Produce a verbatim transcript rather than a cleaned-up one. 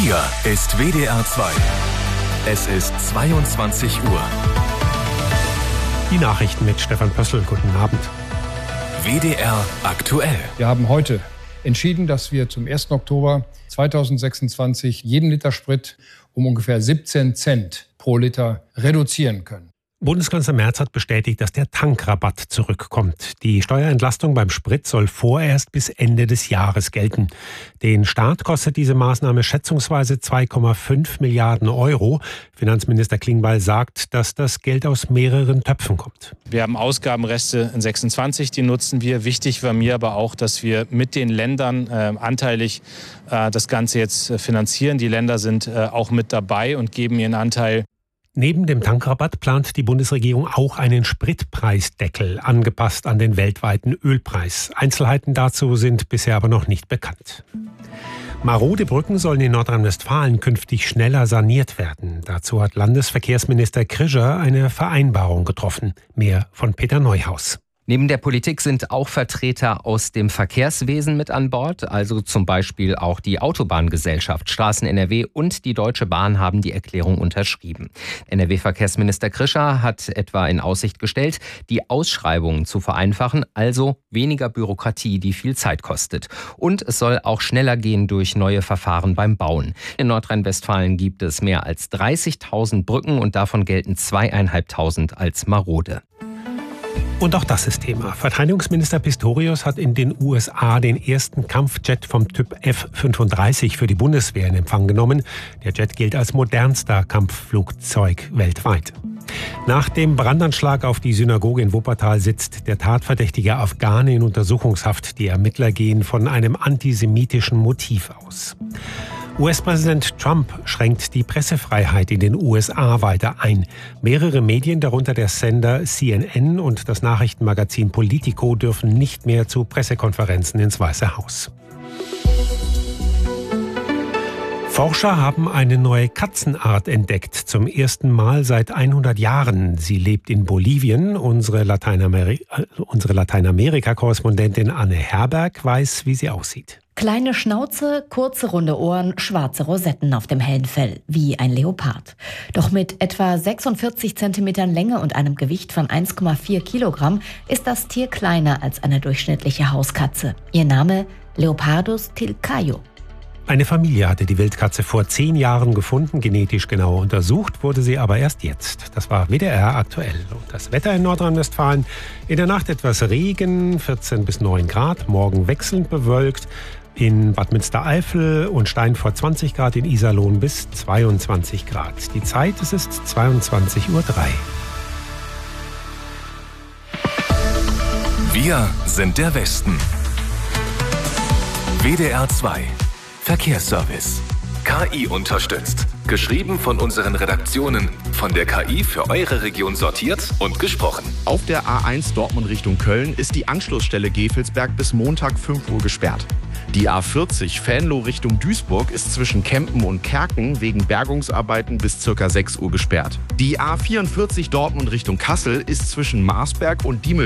Hier ist W D R zwei. Es ist zweiundzwanzig Uhr. Die Nachrichten mit Stefan Pössl. Guten Abend. W D R aktuell. Wir haben heute entschieden, dass wir zum ersten Oktober zweitausendsechsundzwanzig jeden Liter Sprit um ungefähr siebzehn Cent pro Liter reduzieren können. Bundeskanzler Merz hat bestätigt, dass der Tankrabatt zurückkommt. Die Steuerentlastung beim Sprit soll vorerst bis Ende des Jahres gelten. Den Staat kostet diese Maßnahme schätzungsweise zwei Komma fünf Milliarden Euro. Finanzminister Klingbeil sagt, dass das Geld aus mehreren Töpfen kommt. Wir haben Ausgabenreste in sechsundzwanzig, die nutzen wir. Wichtig war mir aber auch, dass wir mit den Ländern äh, anteilig äh, das Ganze jetzt äh, finanzieren. Die Länder sind äh, auch mit dabei und geben ihren Anteil. Neben dem Tankrabatt plant die Bundesregierung auch einen Spritpreisdeckel, angepasst an den weltweiten Ölpreis. Einzelheiten dazu sind bisher aber noch nicht bekannt. Marode Brücken sollen in Nordrhein-Westfalen künftig schneller saniert werden. Dazu hat Landesverkehrsminister Krischer eine Vereinbarung getroffen. Mehr von Peter Neuhaus. Neben der Politik sind auch Vertreter aus dem Verkehrswesen mit an Bord, also zum Beispiel auch die Autobahngesellschaft Straßen N R W und die Deutsche Bahn haben die Erklärung unterschrieben. N R W-Verkehrsminister Krischer hat etwa in Aussicht gestellt, die Ausschreibungen zu vereinfachen, also weniger Bürokratie, die viel Zeit kostet. Und es soll auch schneller gehen durch neue Verfahren beim Bauen. In Nordrhein-Westfalen gibt es mehr als dreißigtausend Brücken und davon gelten zweieinhalbtausend als marode. Und auch das ist Thema. Verteidigungsminister Pistorius hat in den U S A den ersten Kampfjet vom Typ F fünfunddreißig für die Bundeswehr in Empfang genommen. Der Jet gilt als modernster Kampfflugzeug weltweit. Nach dem Brandanschlag auf die Synagoge in Wuppertal sitzt der tatverdächtige Afghane in Untersuchungshaft. Die Ermittler gehen von einem antisemitischen Motiv aus. U S-Präsident Trump schränkt die Pressefreiheit in den U S A weiter ein. Mehrere Medien, darunter der Sender C N N und das Nachrichtenmagazin Politico, dürfen nicht mehr zu Pressekonferenzen ins Weiße Haus. Forscher haben eine neue Katzenart entdeckt, zum ersten Mal seit hundert Jahren. Sie lebt in Bolivien. Unsere Lateinamer- unsere Lateinamerika-Korrespondentin Anne Herberg weiß, wie sie aussieht. Kleine Schnauze, kurze runde Ohren, schwarze Rosetten auf dem hellen Fell, wie ein Leopard. Doch mit etwa sechsundvierzig Zentimetern Länge und einem Gewicht von eins Komma vier Kilogramm ist das Tier kleiner als eine durchschnittliche Hauskatze. Ihr Name Leopardus tilcaio. Eine Familie hatte die Wildkatze vor zehn Jahren gefunden, genetisch genau untersucht wurde sie aber erst jetzt. Das war W D R aktuell. Und das Wetter in Nordrhein-Westfalen: in der Nacht etwas Regen, vierzehn bis neun Grad, morgen wechselnd bewölkt. In Bad Münstereifel und Steinfurt zwanzig Grad, in Iserlohn bis zweiundzwanzig Grad. Die Zeit, es ist zweiundzwanzig Uhr drei. Wir sind der Westen. W D R zwei. Verkehrsservice. K I unterstützt. Geschrieben von unseren Redaktionen. Von der K I für eure Region sortiert und gesprochen. Auf der A eins Dortmund Richtung Köln ist die Anschlussstelle Gevelsberg bis Montag fünf Uhr gesperrt. Die A vierzig Venlo Richtung Duisburg ist zwischen Kempen und Kerken wegen Bergungsarbeiten bis ca. sechs Uhr gesperrt. Die A vierundvierzig Dortmund Richtung Kassel ist zwischen Marsberg und Diemel